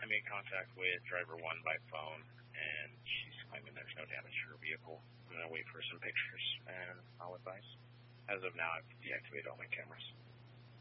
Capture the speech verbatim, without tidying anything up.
I made contact with driver one by phone, and she's claiming there's no damage to her vehicle. I'm going to wait for some pictures, and I'll advise. As of now, I've deactivated all my cameras.